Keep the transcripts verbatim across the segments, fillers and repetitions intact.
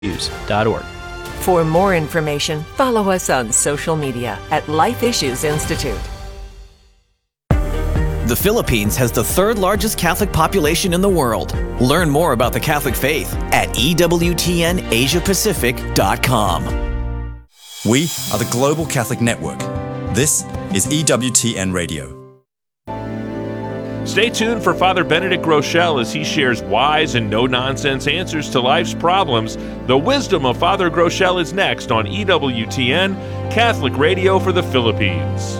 issues dot org. For more information, follow us on social media at Life Issues Institute. The Philippines has the third largest Catholic population in the world. Learn more about the Catholic faith at E W T N Asia Pacific dot com. We are the Global Catholic Network. This is E W T N Radio. Stay tuned for Father Benedict Groeschel as he shares wise and no-nonsense answers to life's problems. The wisdom of Father Groeschel is next on E W T N, Catholic Radio for the Philippines.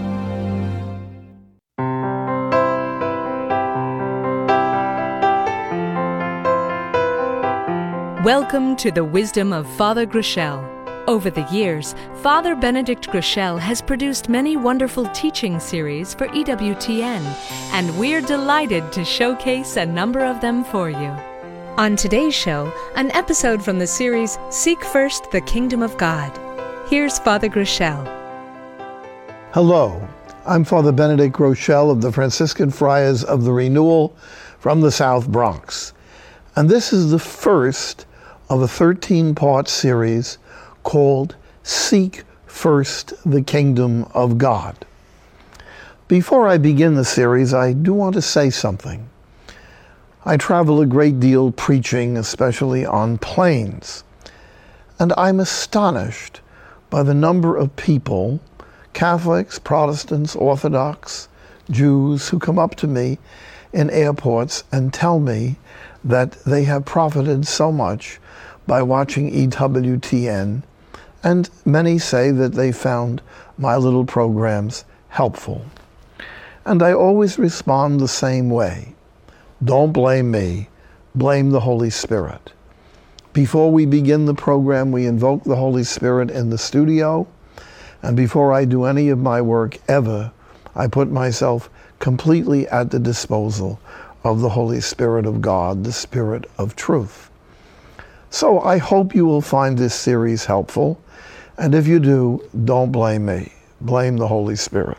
Welcome to the Wisdom of Father Groeschel. Over the years, Father Benedict Groeschel has produced many wonderful teaching series for E W T N, and we're delighted to showcase a number of them for you. On today's show, an episode from the series Seek First the Kingdom of God. Here's Father Groeschel. Hello, I'm Father Benedict Groeschel of the Franciscan Friars of the Renewal from the South Bronx, and this is the first of a thirteen-part series called Seek First the Kingdom of God. Before I begin the series, I do want to say something. I travel a great deal preaching, especially on planes, and I'm astonished by the number of people, Catholics, Protestants, Orthodox, Jews, who come up to me in airports and tell me that they have profited so much by watching E W T N, and many say that they found my little programs helpful. And I always respond the same way. Don't blame me, blame the Holy Spirit. Before we begin the program, we invoke the Holy Spirit in the studio, and before I do any of my work ever, I put myself completely at the disposal of the Holy Spirit of God, the Spirit of truth. So I hope you will find this series helpful, and if you do, don't blame me. Blame the Holy Spirit.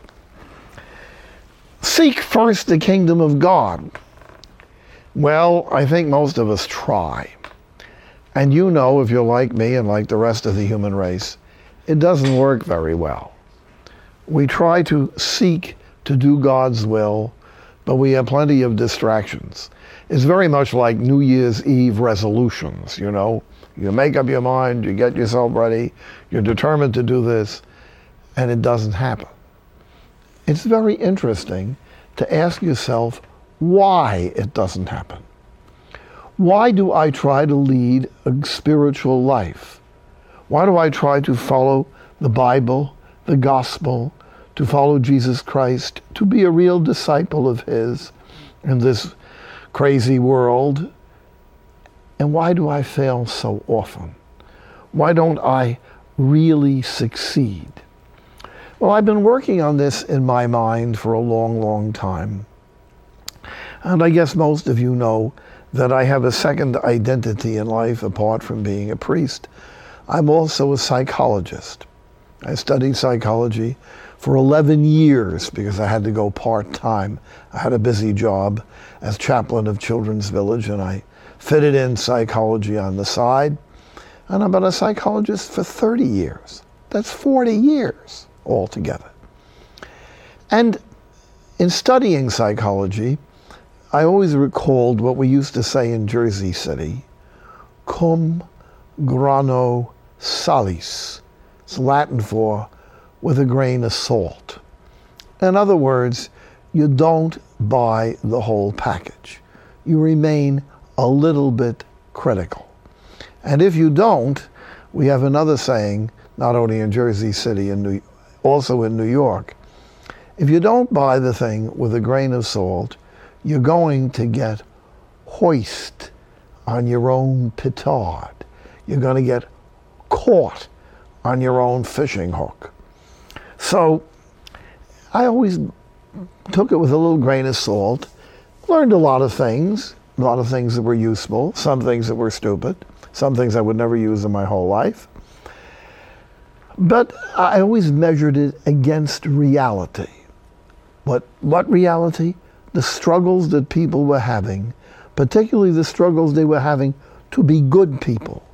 Seek first the kingdom of God. Well, I think most of us try. And you know, if you're like me and like the rest of the human race, it doesn't work very well. We try to seek to do God's will, but we have plenty of distractions. It's very much like New Year's Eve resolutions, you know. You make up your mind, you get yourself ready, you're determined to do this, and it doesn't happen. It's very interesting to ask yourself why it doesn't happen. Why do I try to lead a spiritual life? Why do I try to follow the Bible, the gospel, to follow Jesus Christ, to be a real disciple of His in this crazy world? And why do I fail so often? Why don't I really succeed? Well, I've been working on this in my mind for a long, long time. And I guess most of you know that I have a second identity in life apart from being a priest. I'm also a psychologist. I studied psychology for eleven years because I had to go part-time. I had a busy job as chaplain of Children's Village, and I fitted in psychology on the side. And I've been a psychologist for thirty years. That's forty years altogether. And in studying psychology, I always recalled what we used to say in Jersey City, cum grano salis. It's Latin for with a grain of salt. In other words, you don't buy the whole package. You remain a little bit critical. And if you don't, we have another saying, not only in Jersey City, and New, also in New York, if you don't buy the thing with a grain of salt, you're going to get hoist on your own petard. You're going to get caught on your own fishing hook. So I always took it with a little grain of salt, learned a lot of things, a lot of things that were useful, some things that were stupid, some things I would never use in my whole life. But I always measured it against reality. What, what reality? The struggles that people were having, particularly the struggles they were having to be good people.